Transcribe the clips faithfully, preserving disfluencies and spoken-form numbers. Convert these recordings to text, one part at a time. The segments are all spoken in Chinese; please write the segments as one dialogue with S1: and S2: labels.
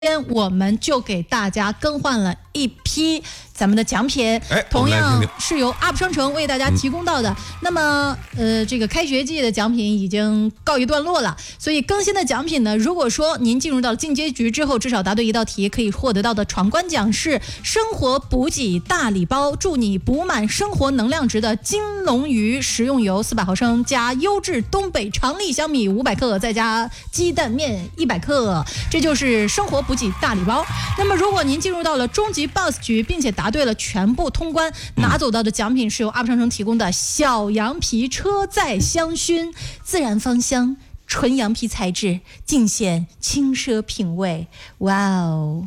S1: 天我们就给大家更换了一批咱们的奖品，
S2: 哎，
S1: 同样是由 U P 商城为大家提供到的。嗯、那么，呃，这个开学季的奖品已经告一段落了，所以更新的奖品呢，如果说您进入到进阶局之后，至少答对一道题，可以获得到的闯关奖是生活补给大礼包，助你补满生活能量值的金龙鱼食用油四百毫升加优质东北长粒香米五百克，再加鸡蛋面一百克，这就是生活补给大礼包。那么，如果您进入到了终极 boss 局，并且答对了全部通关，拿走到的奖品是由 U P 商城提供的小羊皮车载香薰，自然芳香，纯羊皮材质，尽显轻奢品味。哇哦！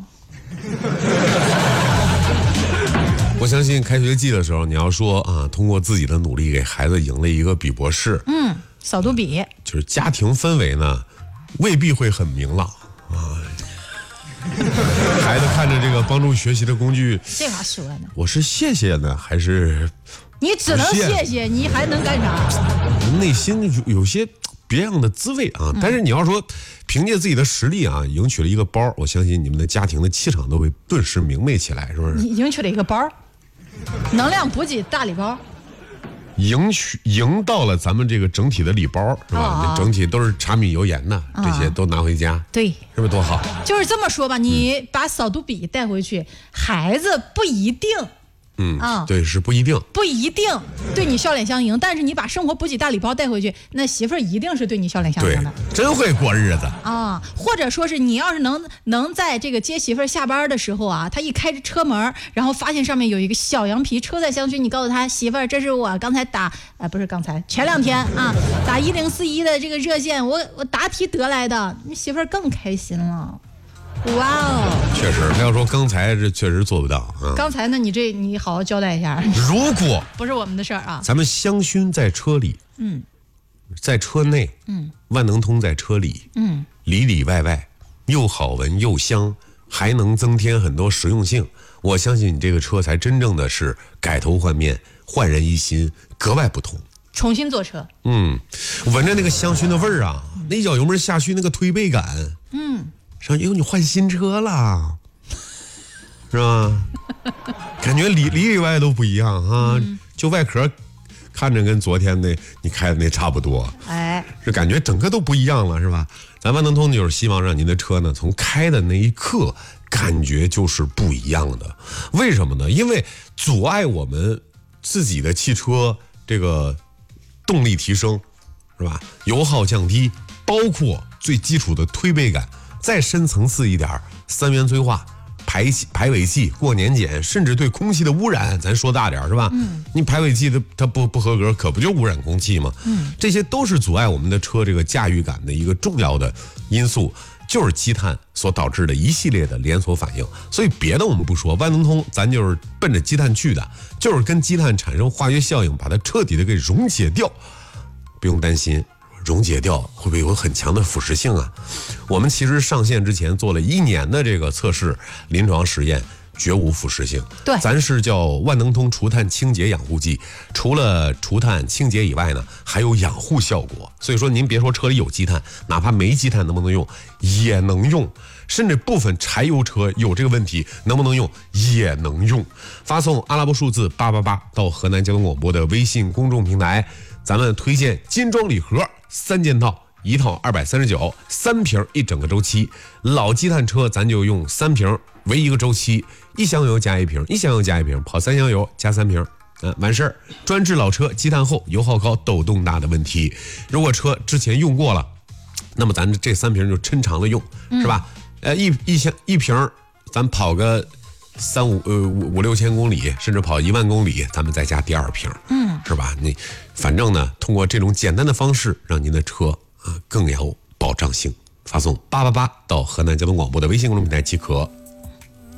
S2: 我相信开学季的时候，你要说啊，通过自己的努力给孩子赢了一个比博士，
S1: 嗯，扫毒笔，
S2: 就是家庭氛围呢，未必会很明朗啊。孩子看着这个帮助学习的工具，
S1: 这话说呢，
S2: 我是谢谢呢，还是
S1: 你只能谢谢，你还能干啥？
S2: 内心有有些别样的滋味啊。但是你要说凭借自己的实力啊，赢取了一个包，我相信你们的家庭的气场都会顿时明媚起来，是不是？
S1: 你赢取了一个包，能量补给大礼包。
S2: 赢取赢到了咱们这个整体的礼包，是吧？哦、整体都是柴米油盐呐，哦、这些都拿回家，
S1: 对，
S2: 是不是多好？
S1: 就是这么说吧，你把扫毒笔带回去，嗯、孩子不一定。
S2: 嗯啊，对，是不一定，
S1: 不一定对你笑脸相迎，但是你把生活补给大礼包带回去，那媳妇儿一定是对你笑脸相迎的，
S2: 真会过日子
S1: 啊！或者说是你要是能能在这个接媳妇儿下班的时候啊，他一开着车门，然后发现上面有一个小羊皮车载香薰，你告诉他媳妇儿，这是我刚才打，呃，不是刚才前两天啊打一零四一的这个热线，我我答题得来的，你媳妇儿更开心了。哇哦！
S2: 确实，他要说刚才这确实做不到啊。
S1: 刚才呢，你这你好好交代一下。
S2: 如果
S1: 不是我们的事儿啊，
S2: 咱们香薰在车里，嗯，在车内，嗯，万能通在车里，嗯，里里外外又好闻又香，还能增添很多实用性。我相信你这个车才真正的是改头换面、焕然一新，格外不同。
S1: 重新坐车，
S2: 嗯，闻着那个香薰的味儿啊，那一脚油门下去那个推背感，嗯。说哟，你换新车了，是吧？感觉里里里外都不一样啊，嗯、就外壳看着跟昨天那你开的那差不多，哎，这感觉整个都不一样了，是吧？咱万能通就是希望让您的车呢，从开的那一刻感觉就是不一样的。为什么呢？因为阻碍我们自己的汽车这个动力提升，是吧？油耗降低，包括最基础的推背感。再深层次一点，三元催化、排气、排尾气、过年检，甚至对空气的污染，咱说大点是吧？嗯，你排尾气的它不不合格，可不就污染空气吗？嗯，这些都是阻碍我们的车这个驾驭感的一个重要的因素，就是积碳所导致的一系列的连锁反应。所以别的我们不说，万能通咱就是奔着积碳去的，就是跟积碳产生化学效应，把它彻底的给溶解掉，不用担心。溶解掉会不会有很强的腐蚀性啊？我们其实上线之前做了一年的这个测试临床实验，绝无腐蚀性。
S1: 对，
S2: 咱是叫万能通除碳清洁养护剂，除了除碳清洁以外呢，还有养护效果。所以说您别说车里有积碳，哪怕没积碳能不能用也能用，甚至部分柴油车有这个问题能不能用也能用。发送阿拉伯数字八八八到河南交通广播的微信公众平台，咱们推荐金装礼盒三件套，一套二百三十九，三瓶一整个周期。老积碳车咱就用三瓶为一个周期，一箱油加一瓶，一箱油加一瓶，跑三箱油加三瓶，嗯、呃，完事儿。专治老车积碳厚、油耗高、抖动大的问题。如果车之前用过了，那么咱这三瓶就抻长了用，是吧？嗯、呃，一一箱一瓶，咱跑个三五呃五五六千公里，甚至跑一万公里，咱们再加第二瓶，嗯，是吧？你反正呢，通过这种简单的方式，让您的车啊更有保障性。发送八八八到河南交通广播的微信公众平台即可。